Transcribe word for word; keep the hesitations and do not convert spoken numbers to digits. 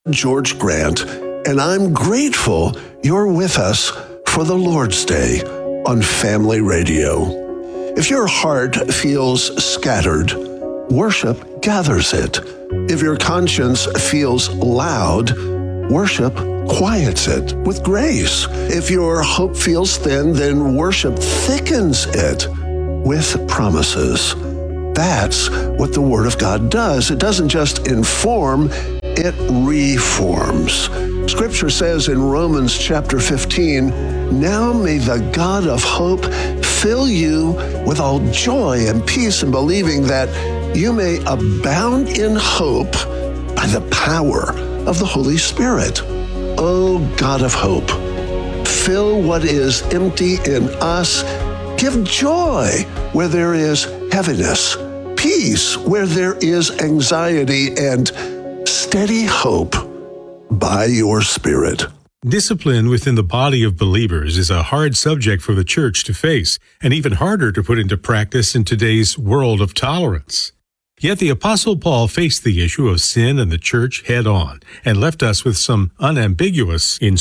George Grant, and I'm grateful you're with us for the Lord's Day on Family Radio. If your heart feels scattered, worship gathers it. If your conscience feels loud, worship quiets it with grace. If your hope feels thin, then worship thickens it with promises. That's what the Word of God does. It doesn't just inform, it reforms. Scripture says in Romans chapter fifteen, "Now may the God of hope fill you with all joy and peace in believing, that you may abound in hope by the power of the Holy Spirit." O God of hope, fill what is empty in us. Give joy where there is heaviness, peace where there is anxiety, and steady hope by your Spirit. Discipline within the body of believers is a hard subject for the church to face, and even harder to put into practice in today's world of tolerance. Yet the Apostle Paul faced the issue of sin in the church head on, and left us with some unambiguous instructions